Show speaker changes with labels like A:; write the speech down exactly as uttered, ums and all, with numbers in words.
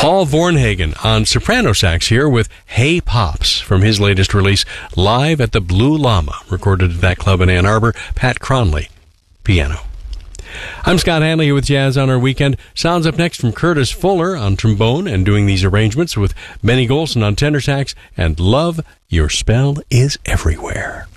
A: Paul Vornhagen on soprano sax here with Hey Pops from his latest release, Live at the Blue Llama, recorded at that club in Ann Arbor. Pat Cronley, piano. I'm Scott Hanley here with Jazz on Our Weekend. Sounds up next from Curtis Fuller on trombone and doing these arrangements with Benny Golson on tenor sax, and Love, Your Spell is Everywhere.